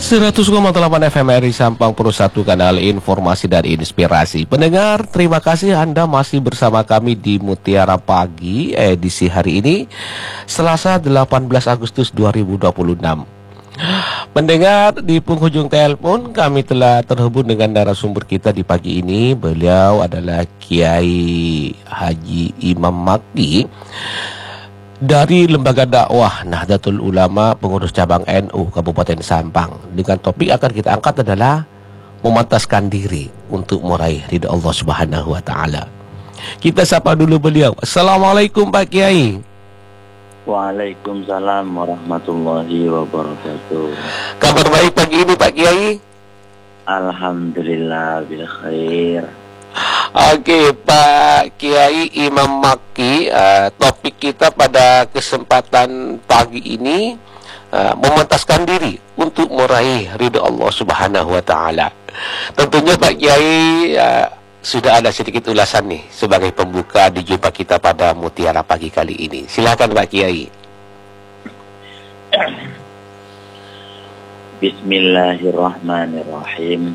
100,8 FM RI Sampang Pro 1, kanal informasi dan inspirasi. Pendengar, terima kasih Anda masih bersama kami di Mutiara Pagi edisi hari ini, Selasa 18 Agustus 2026. Pendengar, di penghujung telepon kami telah terhubung dengan narasumber kita di pagi ini. Beliau adalah Kiai Haji Imam Makki dari Lembaga Dakwah Nahdlatul Ulama Pengurus Cabang NU Kabupaten Sampang. Dengan topik akan kita angkat adalah memantaskan diri untuk meraih ridha Allah Subhanahu wa taala. Kita sapa dulu beliau. Assalamualaikum Pak Kiai. Waalaikumsalam warahmatullahi wabarakatuh. Kabar baik pagi ini Pak Kiai? Alhamdulillah bil khair. Oke, Pak Kiai Imam Makki, topik kita pada kesempatan pagi ini memantaskan diri untuk meraih ridha Allah Subhanahu wa taala. Tentunya Pak Kiai sudah ada sedikit ulasan nih sebagai pembuka di jumpa kita pada Mutiara Pagi kali ini. Silakan Pak Kiai. Bismillahirrahmanirrahim.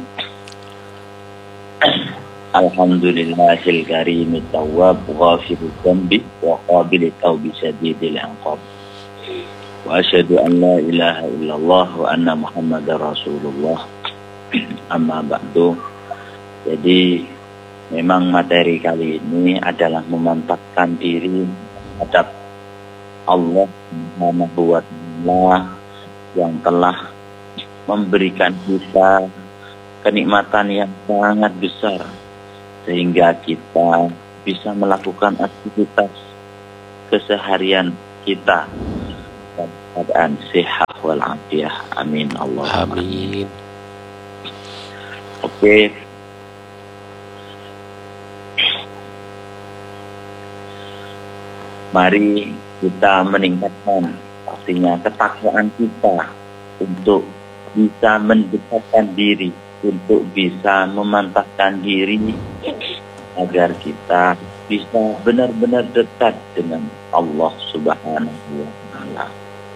Alhamdulillahil karimit tawwab ghafirud dzambi wa qabilit taubi syadidil iqab. Wa asyhadu an la ilaha illallah wa anna Muhammadar Rasulullah. Amma ba'du. Jadi memang materi kali ini adalah memantapkan diri terhadap Allah Subhanahu wa taala yang telah memberikan kita kenikmatan yang sangat besar sehingga kita bisa melakukan aktivitas keseharian kita dalam keadaan sehat walafiat. Amin Allah. Amin. Oke. Mari kita meningkatkan pastinya ketakwaan kita untuk bisa mendekatkan diri, untuk bisa memantapkan diri agar kita bisa benar-benar dekat dengan Allah Subhanahu wa taala.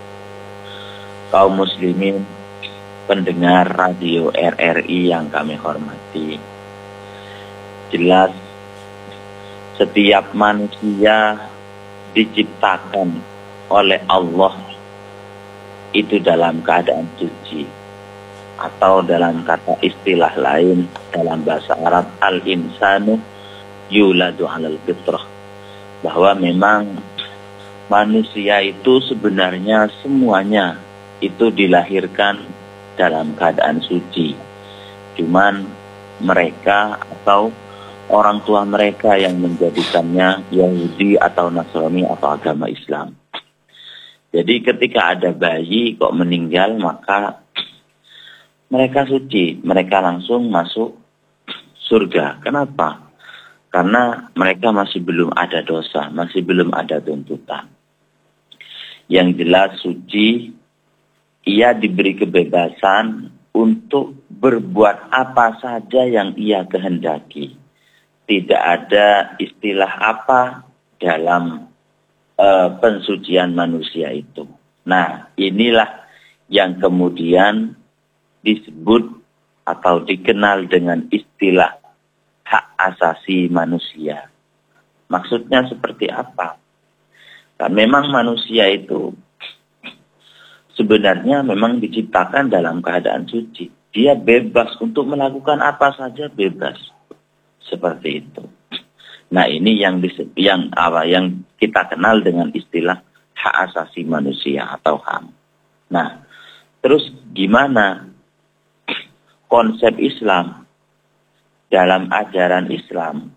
Kaum muslimin, pendengar radio RRI yang kami hormati, jelas setiap manusia diciptakan oleh Allah itu dalam keadaan suci, atau dalam kata istilah lain dalam bahasa Arab al-insanu yuladu 'alal fitrah, bahwa memang manusia itu sebenarnya semuanya itu dilahirkan dalam keadaan suci. Cuman mereka atau orang tua mereka yang menjadikannya Yahudi atau Nasrani atau agama Islam. Jadi ketika ada bayi kok meninggal, maka mereka suci, mereka langsung masuk surga. Kenapa? Karena mereka masih belum ada dosa, masih belum ada tuntutan. Yang jelas suci, ia diberi kebebasan untuk berbuat apa saja yang ia kehendaki. Tidak ada istilah apa dalam pensucian manusia itu. Nah, inilah yang kemudian disebut atau dikenal dengan istilah hak asasi manusia. Maksudnya seperti apa? Dan memang manusia itu sebenarnya memang diciptakan dalam keadaan suci. Dia bebas untuk melakukan apa saja, bebas. Seperti itu. Nah, ini yang kita kenal dengan istilah hak asasi manusia atau HAM. Nah, terus gimana konsep Islam dalam ajaran Islam?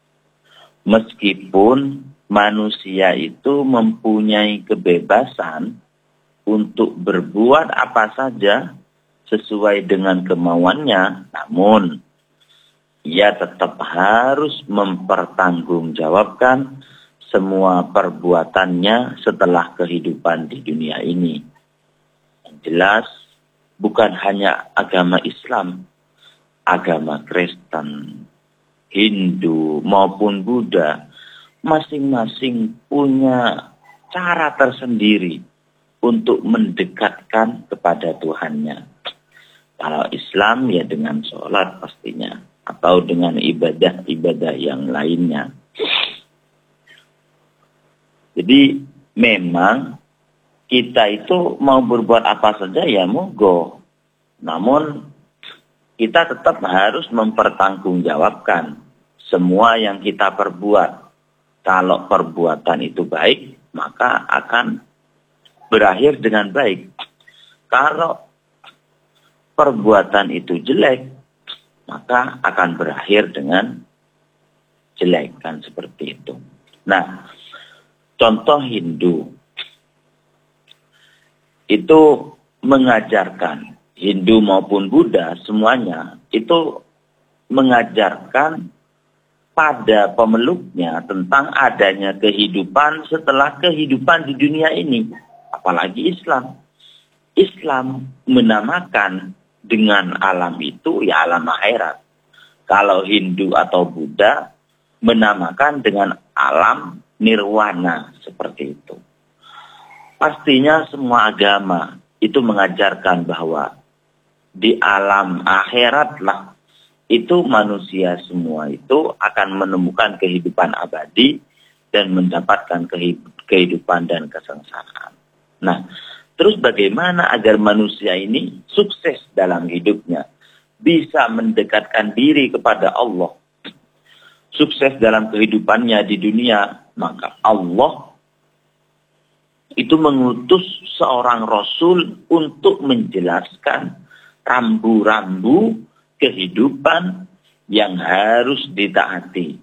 Meskipun manusia itu mempunyai kebebasan untuk berbuat apa saja sesuai dengan kemauannya, namun ia tetap harus mempertanggungjawabkan semua perbuatannya setelah kehidupan di dunia ini. Yang jelas, bukan hanya agama Islam, agama Kristen, Hindu, maupun Buddha, masing-masing punya cara tersendiri untuk mendekatkan kepada Tuhannya. Kalau Islam ya dengan sholat pastinya. Atau dengan ibadah-ibadah yang lainnya. Jadi memang kita itu mau berbuat apa saja ya monggo. Namun kita tetap harus mempertanggungjawabkan semua yang kita perbuat. Kalau perbuatan itu baik, maka akan berakhir dengan baik. Kalau perbuatan itu jelek, maka akan berakhir dengan jelek, kan seperti itu. Nah, contoh Hindu itu mengajarkan, Hindu maupun Buddha semuanya itu mengajarkan pada pemeluknya tentang adanya kehidupan setelah kehidupan di dunia ini. Apalagi Islam. Islam menamakan dengan alam itu ya alam akhirat. Kalau Hindu atau Buddha menamakan dengan alam nirwana, seperti itu. Pastinya semua agama itu mengajarkan bahwa di alam akhirat lah itu manusia semua itu akan menemukan kehidupan abadi dan mendapatkan kehidupan dan kesengsaraan. Nah, terus bagaimana agar manusia ini sukses dalam hidupnya? Bisa mendekatkan diri kepada Allah. Sukses dalam kehidupannya di dunia. Maka Allah itu mengutus seorang Rasul untuk menjelaskan rambu-rambu kehidupan yang harus ditaati.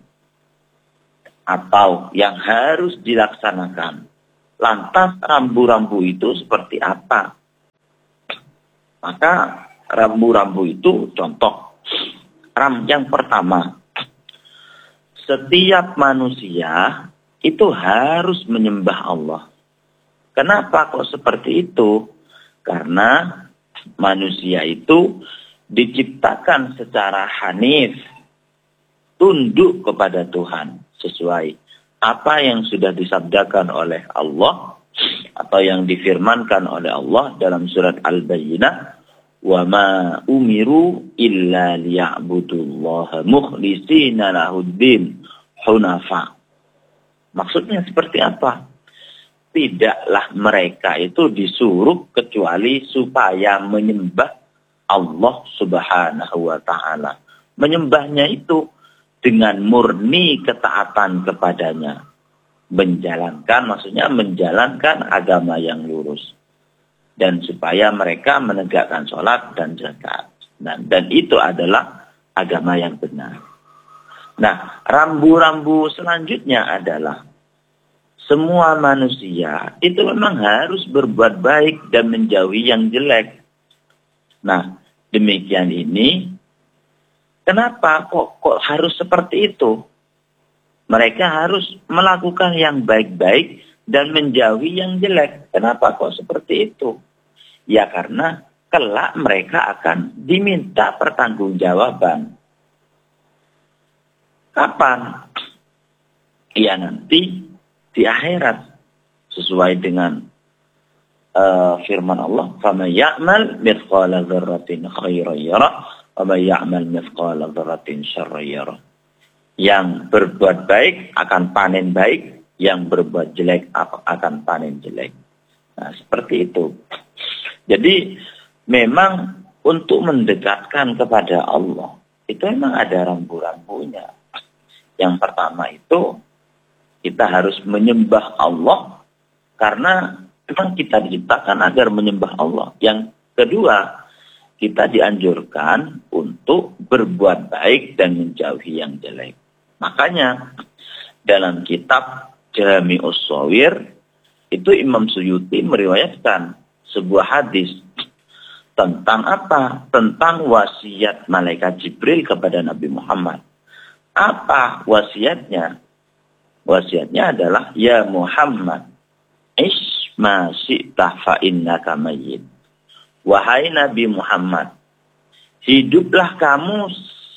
Atau yang harus dilaksanakan. Lantas rambu-rambu itu seperti apa? Maka rambu-rambu itu contoh. Yang pertama, setiap manusia itu harus menyembah Allah. Kenapa kok seperti itu? Karena manusia itu diciptakan secara hanif, tunduk kepada Tuhan sesuai apa yang sudah disabdakan oleh Allah atau yang difirmankan oleh Allah dalam surat Al-Bayyinah, wa ma umiru illa liya'budullaha mukhlishina lahuddin hunafa. Maksudnya seperti apa? Tidaklah mereka itu disuruh kecuali supaya menyembah Allah Subhanahu wa taala. Menyembahnya itu dengan murni ketaatan kepadanya. Maksudnya menjalankan agama yang lurus. Dan supaya mereka menegakkan sholat dan zakat. Dan itu adalah agama yang benar. Nah, rambu-rambu selanjutnya adalah semua manusia itu memang harus berbuat baik dan menjauhi yang jelek. Nah, demikian ini, kenapa kok harus seperti itu? Mereka harus melakukan yang baik-baik dan menjauhi yang jelek. Kenapa kok seperti itu? Ya karena kelak mereka akan diminta pertanggungjawaban. Kapan? Ya nanti di akhirat. Sesuai dengan firman Allah, "Faman ya'mal mithqala dzarratin khairan yarah, wa man ya'mal mithqala dzarratin syarran yarah." Yang berbuat baik akan panen baik, yang berbuat jelek akan panen jelek. Nah, seperti itu. Jadi memang untuk mendekatkan kepada Allah itu memang ada rambu-rambunya. Yang pertama itu kita harus menyembah Allah karena memang kita diciptakan agar menyembah Allah. Yang kedua, kita dianjurkan untuk berbuat baik dan menjauhi yang jelek. Makanya dalam kitab Jami'us Shawir itu Imam Suyuti meriwayatkan sebuah hadis tentang apa? Tentang wasiat malaikat Jibril kepada Nabi Muhammad. Apa wasiatnya? Wasiatnya adalah, ya Muhammad, ish ma syi'ta fa innaka mayyit. Wahai Nabi Muhammad, hiduplah kamu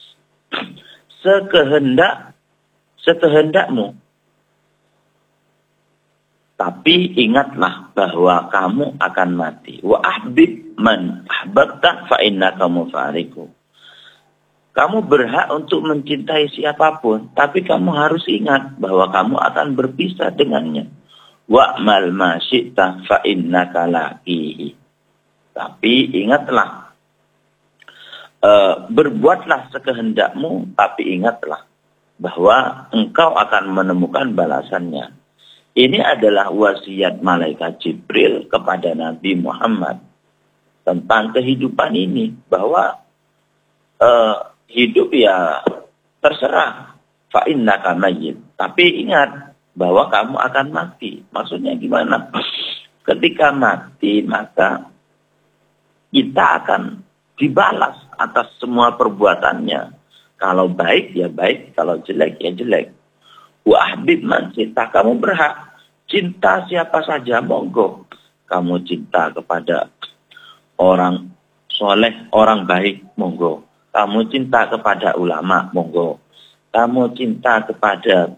sekehendakmu. Tapi ingatlah bahwa kamu akan mati. Wa ahbib man ahbabta fa innaka mufariqu. Kamu berhak untuk mencintai siapapun, tapi kamu harus ingat bahwa kamu akan berpisah dengannya. Wa'mal ma syi'ta fa innaka laqihi. Tapi ingatlah, berbuatlah sekehendakmu, tapi ingatlah bahwa engkau akan menemukan balasannya. Ini adalah wasiat malaikat Jibril kepada Nabi Muhammad tentang kehidupan ini, bahwa hidup ya terserah, fa innaka mayyit. Tapi ingat bahwa kamu akan mati. Maksudnya gimana? Ketika mati maka kita akan dibalas atas semua perbuatannya. Kalau baik ya baik, kalau jelek ya jelek. Wa ahbib man syi'ta, kamu berhak cinta siapa saja, monggo. Kamu cinta kepada orang soleh, orang baik, monggo. Kamu cinta kepada ulama, monggo. Kamu cinta kepada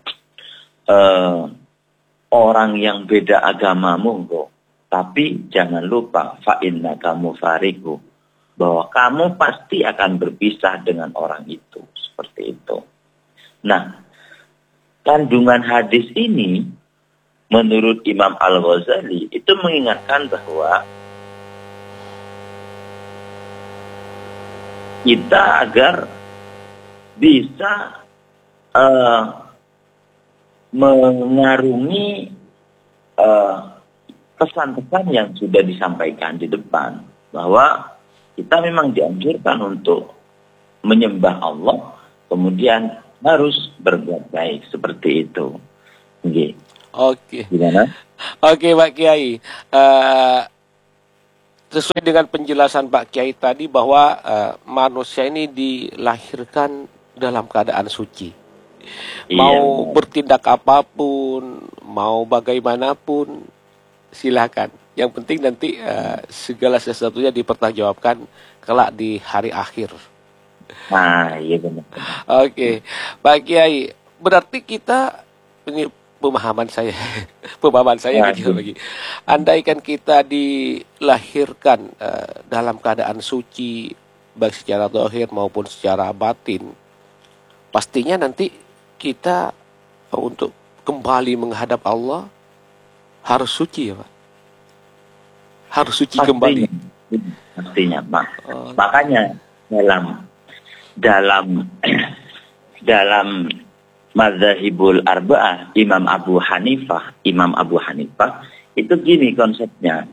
orang yang beda agama, monggo. Tapi jangan lupa, fa innaka mufariqu, bahwa kamu pasti akan berpisah dengan orang itu. Seperti itu. Nah, kandungan hadis ini menurut Imam Al-Ghazali itu mengingatkan bahwa kita agar bisa mengarungi pesan-pesan yang sudah disampaikan di depan, bahwa kita memang dianjurkan untuk menyembah Allah, kemudian harus berbuat baik, seperti itu. Okay. Oke. Gimana? Oke, Pak Kiai. Sesuai dengan penjelasan Pak Kiai tadi bahwa manusia ini dilahirkan dalam keadaan suci. Mau bertindak apapun, mau bagaimanapun, silakan. Yang penting nanti segala sesuatunya dipertanggungjawabkan kelak di hari akhir. Nah, iya benar. Oke, Pak Kiai, berarti kita, ini pemahaman saya, gitu lagi. Andaikan kita dilahirkan dalam keadaan suci, baik secara zahir maupun secara batin, pastinya nanti kita untuk kembali menghadap Allah harus suci, ya Pak. Harus suci kembali. Pastinya, Pak. Makanya dalam Madzhabul Arba'ah Imam Abu Hanifah itu gini konsepnya.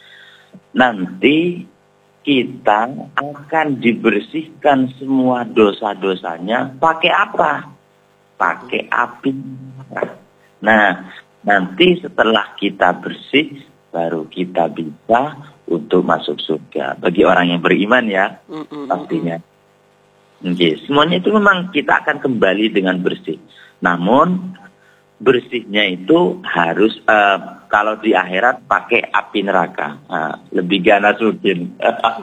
Nanti kita akan dibersihkan semua dosa-dosanya pakai apa? Pakai api. Nah, nanti setelah kita bersih baru kita bisa untuk masuk surga. Bagi orang yang beriman ya, pastinya. Okay. Semuanya itu memang kita akan kembali dengan bersih. Namun bersihnya itu harus kalau di akhirat pakai api neraka. Lebih ganas mungkin.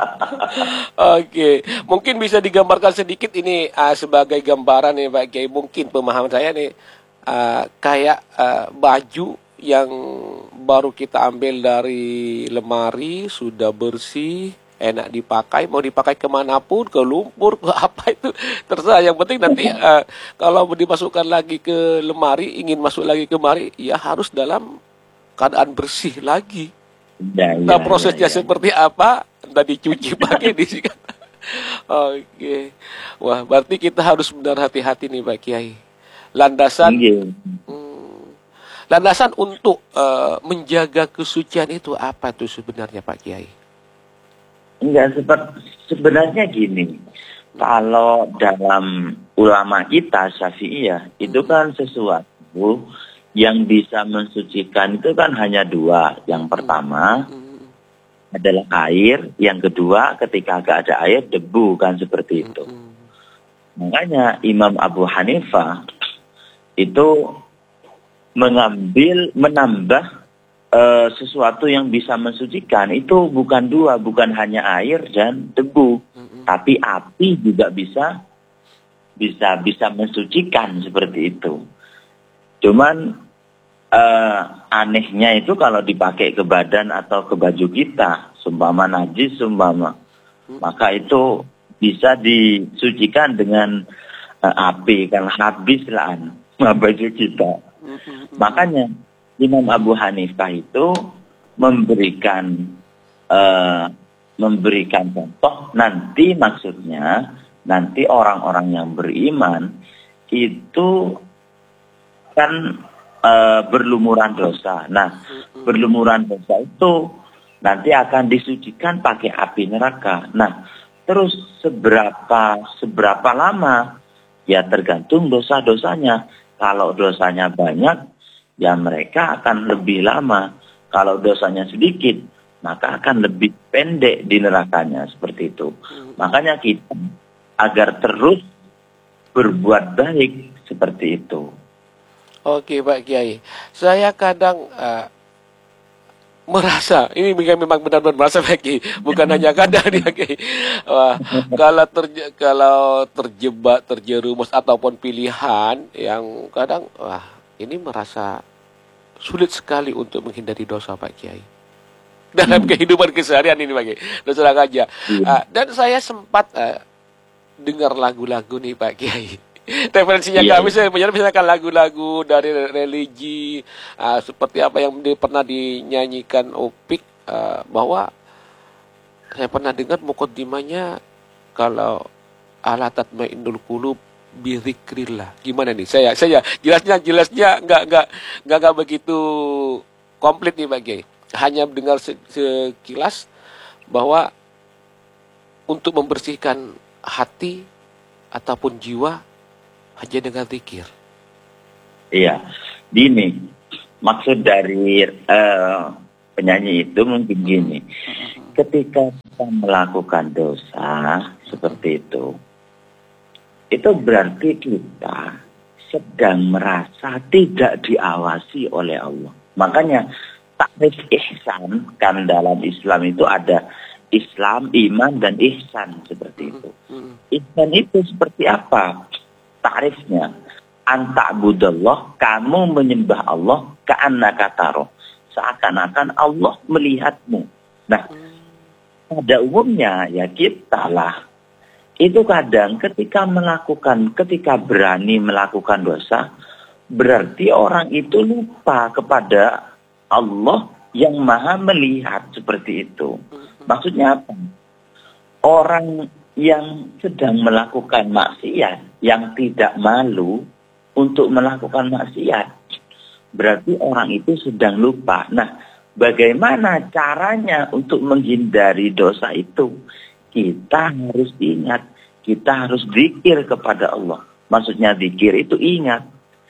Oke, mungkin bisa digambarkan sedikit ini sebagai gambaran nih Pak Kiai. Mungkin pemahaman saya nih kayak baju yang baru kita ambil dari lemari, sudah bersih, enak dipakai, mau dipakai kemanapun, ke lumpur, ke apa itu terserah. Yang penting nanti kalau dimasukkan lagi ke lemari, ingin masuk lagi ke lemari, ya harus dalam keadaan bersih lagi. Nah, prosesnya seperti apa? Entah dicuci pakai disikat. Oke. Wah, berarti kita harus benar hati-hati nih Pak Kiai. Landasan untuk menjaga kesucian itu apa tuh sebenarnya Pak Kiai? Enggak, sebenarnya gini. Kalau dalam ulama kita Syafi'iyah itu kan sesuatu yang bisa mensucikan itu kan hanya dua. Yang pertama adalah air, yang kedua ketika gak ada air debu, kan seperti itu. Makanya Imam Abu Hanifah itu menambah sesuatu yang bisa mensucikan itu bukan dua, bukan hanya air dan debu, tapi api juga bisa mensucikan seperti itu. Cuman anehnya itu kalau dipakai ke badan atau ke baju kita, sumpama najis, maka itu bisa disucikan dengan api, karena habislah baju kita. Makanya Imam Abu Hanifah itu memberikan contoh, nanti maksudnya nanti orang-orang yang beriman itu kan berlumuran dosa. Nah, berlumuran dosa itu nanti akan disucikan pakai api neraka. Nah, terus seberapa lama? Ya tergantung dosa-dosanya. Kalau dosanya banyak, ya mereka akan lebih lama. Kalau dosanya sedikit, maka akan lebih pendek di nerakanya, seperti itu. Makanya kita agar terus berbuat baik seperti itu. Oke Pak Kiai, saya kadang merasa, ini memang benar-benar merasa Pak Kiai, bukan hanya kadang dia Kiai. Kalau terjebak, terjerumus ataupun pilihan yang kadang, ini merasa sulit sekali untuk menghindari dosa Pak Kiai. Dalam kehidupan keseharian ini Pak Kiai, dosa aja. Dan saya sempat dengar lagu-lagu nih Pak Kiai. Referensinya kami saya misalkan lagu-lagu dari religi seperti apa yang pernah dinyanyikan Opik, bahwa saya pernah dengar mukaddimahnya kalau ala tatmainnul qulub bizikrillah. Gimana nih? Saya jelasnya enggak begitu komplit nih Pak Kiai. Hanya dengar sekilas bahwa untuk membersihkan hati ataupun jiwa hanya dengan zikir. Iya, gini, maksud dari penyanyi itu mungkin gini, ketika kita melakukan dosa seperti itu berarti kita sedang merasa tidak diawasi oleh Allah. Makanya takrif ihsan kan dalam Islam itu ada Islam, iman, dan ihsan seperti itu. Ihsan itu seperti apa? Takrifnya, anta'budallah, kamu menyembah Allah, ka'annaka taroh, seakan-akan Allah melihatmu. Nah, pada umumnya ya kita lah, itu kadang ketika berani melakukan dosa, berarti orang itu lupa kepada Allah yang maha melihat, seperti itu. Maksudnya apa? Orang yang sedang melakukan maksiat, yang tidak malu untuk melakukan maksiat, berarti orang itu sedang lupa. Nah, bagaimana caranya untuk menghindari dosa itu? Kita harus ingat, kita harus zikir kepada Allah. Maksudnya zikir itu ingat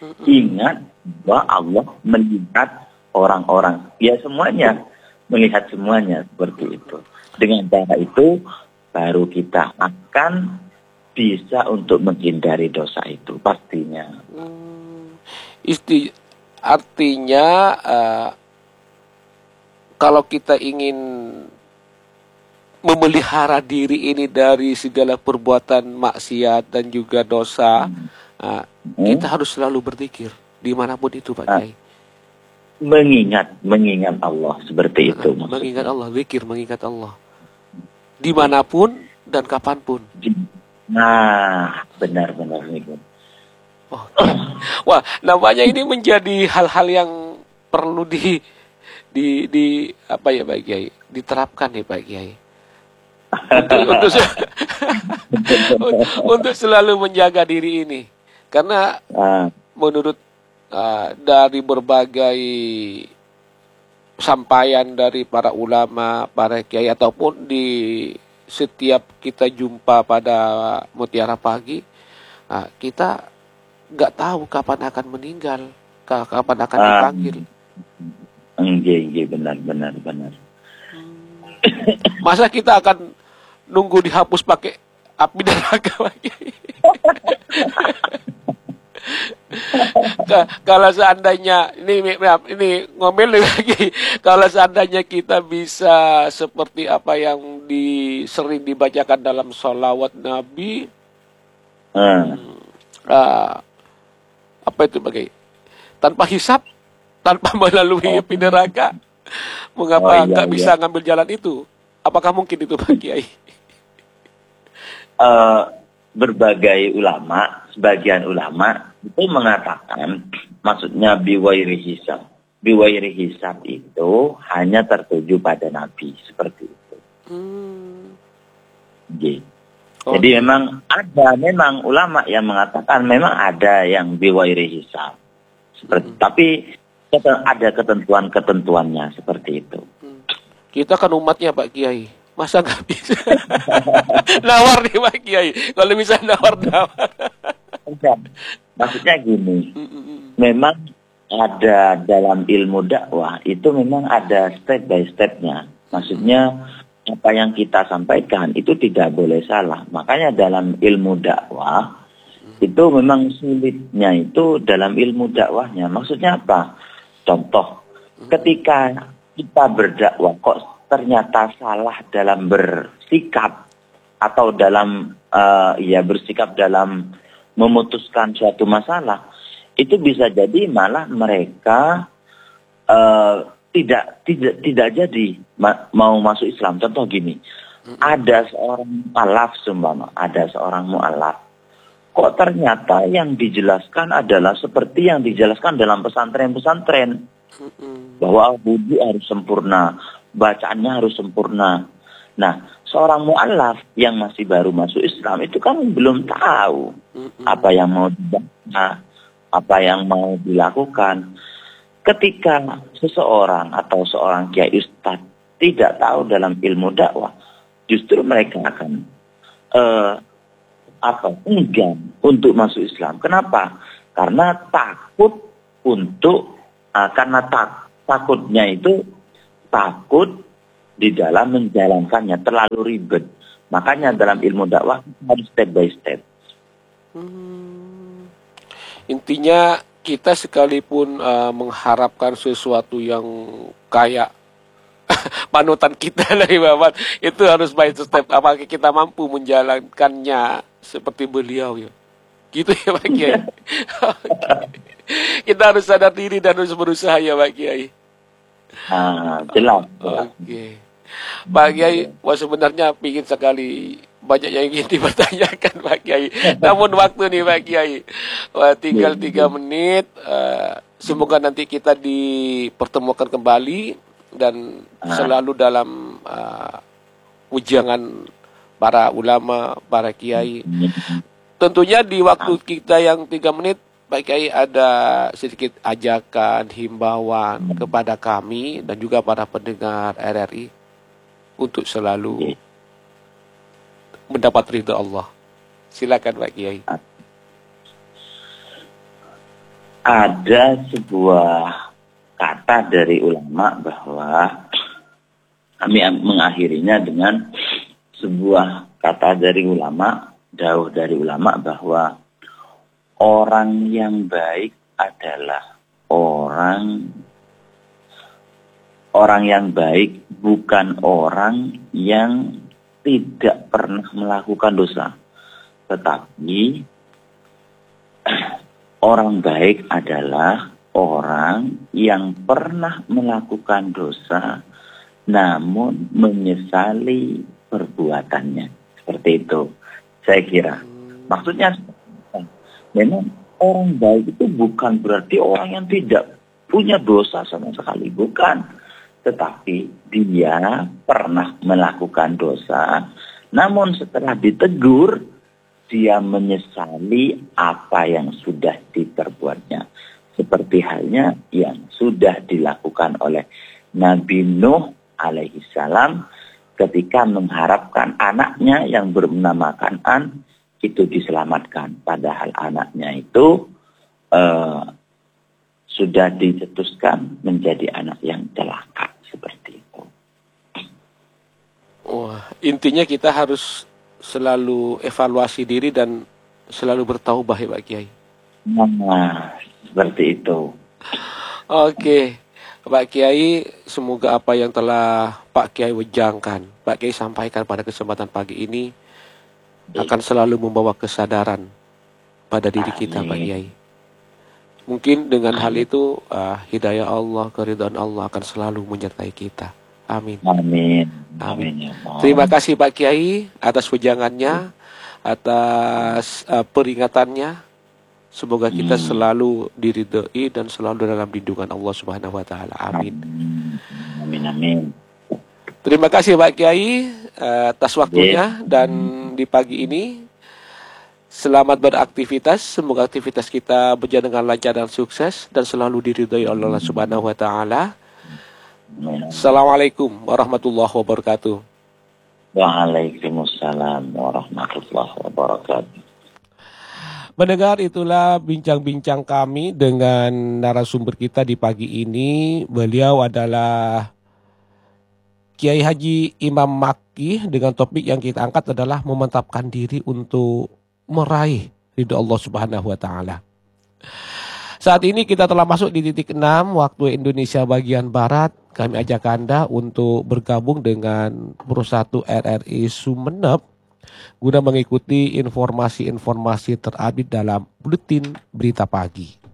bahwa Allah melihat orang-orang, ya semuanya, melihat semuanya, seperti itu. Dengan cara itu baru kita akan bisa untuk menghindari dosa itu, pastinya. Artinya kalau kita ingin memelihara diri ini dari segala perbuatan maksiat dan juga dosa, kita harus selalu berzikir dimanapun itu Pak Kiai. Mengingat Allah, seperti itu. Mengingat Allah, zikir, mengingat Allah dimanapun dan kapanpun. Nah, benar-benar nih. Wah, namanya ini menjadi hal-hal yang perlu di apa ya Pak Kiai, diterapkan nih Pak Kiai. Untuk selalu menjaga diri ini, karena menurut dari berbagai sampaian dari para ulama, para kiai, ataupun di setiap kita jumpa pada Mutiara Pagi, kita nggak tahu kapan akan meninggal, kapan akan dipanggil. Iya, benar. Masa kita akan nunggu dihapus pakai api neraka lagi? Kalau seandainya ini ngomel lagi, kalau seandainya kita bisa seperti apa yang sering dibacakan dalam sholawat Nabi, apa itu tanpa hisab, tanpa melalui api neraka, Oh mengapa iya nggak iya. bisa ngambil jalan itu? Apakah mungkin itu Pak Kiai? Eh, Berbagai ulama, sebagian ulama itu mengatakan, maksudnya biwairi hisab. Biwairi hisab itu hanya tertuju pada Nabi, seperti itu. Hmm. Gitu. Oh, Jadi memang ulama yang mengatakan memang ada yang biwairi hisab. Seperti, tapi ada ketentuan-ketentuannya seperti itu. kita kan umatnya Pak Kiai. Masa nggak bisa? Nawar nih Pak Kiai. Kalau bisa nawar-nawar. Enggak. Maksudnya gini, Mm-mm. memang ada dalam ilmu dakwah itu memang ada step by stepnya. Maksudnya apa yang kita sampaikan itu tidak boleh salah. Makanya dalam ilmu dakwah itu memang sulitnya itu dalam ilmu dakwahnya. Maksudnya apa? Contoh, ketika kita berdakwah kok ternyata salah dalam bersikap atau dalam bersikap dalam memutuskan suatu masalah, itu bisa jadi malah mereka tidak jadi mau masuk Islam. Contoh gini, ada seorang mu'alaf, kok ternyata yang dijelaskan adalah seperti yang dijelaskan dalam pesantren-pesantren, bahwa wudhu harus sempurna, bacaannya harus sempurna. Nah, seorang mu'alaf yang masih baru masuk Islam itu kan belum tahu apa yang mau dibaca, apa yang mau dilakukan. Ketika seseorang atau seorang kiai ustadz tidak tahu dalam ilmu dakwah, justru mereka akan enggan untuk masuk Islam. Kenapa? Karena takut takutnya itu takut di dalam menjalankannya terlalu ribet. Makanya dalam ilmu dakwah harus step by step. Intinya kita sekalipun mengharapkan sesuatu yang kayak panutan kita dari Bapak, itu harus by step. Apakah kita mampu menjalankannya seperti beliau ya? Gitu ya Pak Kiai. Kita harus sadar diri dan harus berusaha ya Pak Kiai. Jelas. Oke. Pak Kiai, sebenarnya pingin sekali banyak yang ingin dipertanyakan Pak Kiai. Namun waktu nih Pak Kiai, tinggal 3 menit. Semoga nanti kita dipertemukan kembali dan selalu dalam ujangan para ulama, para kiai. Tentunya di waktu kita yang 3 menit, Pak Kiai ada sedikit ajakan, himbauan kepada kami dan juga para pendengar RRI untuk selalu mendapat ridha Allah. Silakan Pak Kiai. Ada sebuah kata dari ulama bahwa kami mengakhirinya dengan sebuah kata dari ulama, dawuh dari ulama bahwa orang yang baik adalah orang yang baik, bukan orang yang tidak pernah melakukan dosa. Tetapi orang baik adalah orang yang pernah melakukan dosa namun menyesali perbuatannya. Seperti itu saya kira. Maksudnya memang orang baik itu bukan berarti orang yang tidak punya dosa sama sekali, bukan. Tetapi dia pernah melakukan dosa, namun setelah ditegur, dia menyesali apa yang sudah diperbuatnya. Seperti halnya yang sudah dilakukan oleh Nabi Nuh alaihi salam ketika mengharapkan anaknya yang bernama Kan'an itu diselamatkan. Padahal anaknya itu sudah dicetuskan menjadi anak yang celaka. Seperti itu. Wah, intinya kita harus selalu evaluasi diri dan selalu bertaubah ya Pak Kiai. Nah, seperti itu. Oke, Pak Kiai, semoga apa yang telah Pak Kiai wejangkan, Pak Kiai sampaikan pada kesempatan pagi ini akan selalu membawa kesadaran pada diri kita, Pak Kiai. Mungkin dengan hal itu hidayah Allah, keridhaan Allah akan selalu menyertai kita. Amin. Amin. Amin. Amin ya Allah. Terima kasih Pak Kiai atas wejangannya, atas peringatannya. Semoga kita selalu diridhoi dan selalu dalam lindungan Allah Subhanahu wa taala. Amin. Amin. Amin. Terima kasih Pak Kiai atas waktunya dan di pagi ini selamat beraktivitas. Semoga aktivitas kita berjalan dengan lancar dan sukses dan selalu diridhoi Allah Subhanahu wa taala. Assalamualaikum warahmatullahi wabarakatuh. Waalaikumsalam warahmatullahi wabarakatuh. Mendengar, itulah bincang-bincang kami dengan narasumber kita di pagi ini. Beliau adalah Kiai Haji Imam Makki dengan topik yang kita angkat adalah memantapkan diri untuk meraih ridho Allah Subhanahu wa taala. Saat ini kita telah masuk di titik 6 waktu Indonesia bagian Barat. Kami ajak Anda untuk bergabung dengan Pro1 RRI Sumeneb guna mengikuti informasi-informasi terupdate dalam Buletin Berita Pagi.